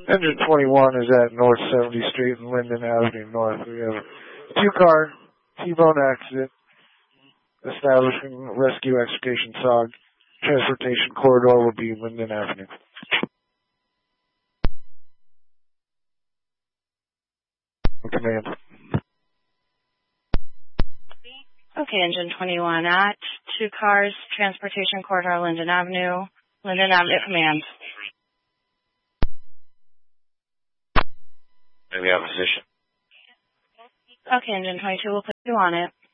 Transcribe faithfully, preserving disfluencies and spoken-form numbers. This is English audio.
Engine twenty-one is at North seventieth Street and Linden Avenue North. We have a two-car T-bone accident establishing rescue extrication S O G. Transportation corridor will be Linden Avenue. Command. Okay, Engine twenty-one at two cars, Transportation Corridor, Linden Avenue. Linden Avenue, command. Maybe opposition. Okay, Engine twenty-two, we'll put you on it.